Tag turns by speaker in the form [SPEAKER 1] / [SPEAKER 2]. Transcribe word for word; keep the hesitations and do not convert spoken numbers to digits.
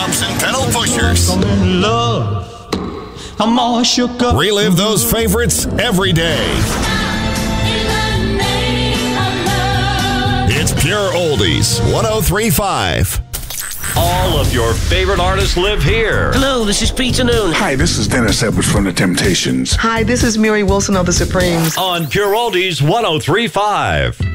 [SPEAKER 1] drums and pedal pushers.
[SPEAKER 2] I'm in love. I'm all shook up.
[SPEAKER 1] Relive those favorites every day. It's Pure Oldies, one oh three point five.
[SPEAKER 3] All of your favorite artists live here.
[SPEAKER 4] Hello, this is Peter Noon.
[SPEAKER 5] Hi, this is Dennis Edwards from The Temptations.
[SPEAKER 6] Hi, this is Mary Wilson of The Supremes.
[SPEAKER 3] On Pure Oldies one oh three point five.